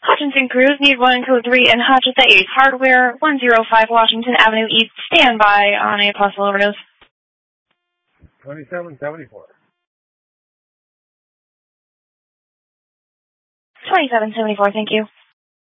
Hutchinson Crews, need 1 code 3 and Hutch at the Ace Hardware, 105 Washington Avenue East. Stand by on a possible overdose. 2774. 2774, thank you.